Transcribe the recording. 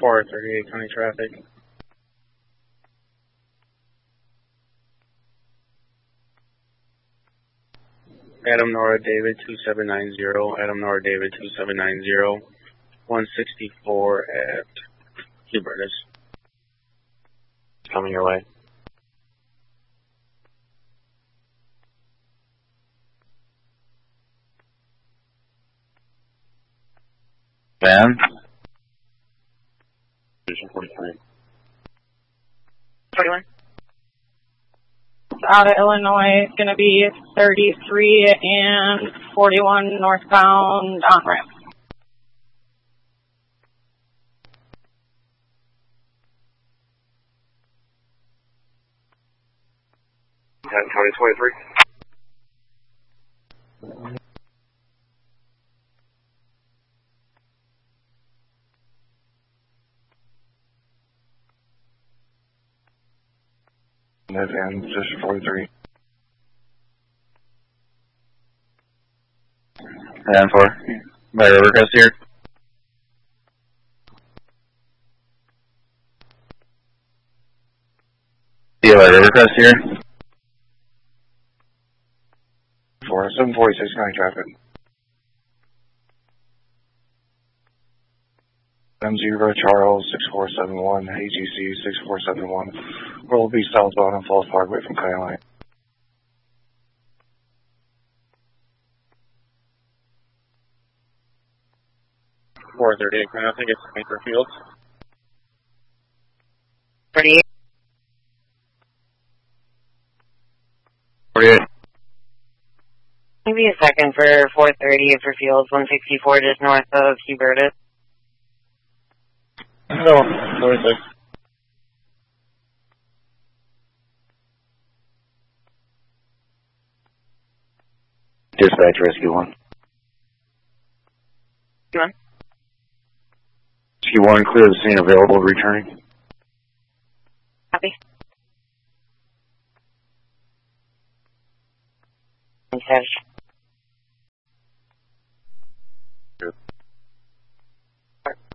438 County Traffic. Adam Nora David 2790, Adam Nora David 2790, 164 at Hubertus. Coming your way. Van? 43. 41. Out of Illinois, it's going to be 33 and 41 northbound on ramp. County 23. And just 43. And 4. By Rivercrest here. By Rivercrest here. 746 County Traffic. M0 Charles 6471, AGC 6471. Will be southbound on Falls Parkway from Skyline. .438, I think it's Anchor Fields. 38. 48. Maybe a second for 430 for Fields 164 just north of Hubertus. No, 46. Dispatch Rescue 1. Come on. Rescue 1, clear the scene, available, returning. Copy. Status.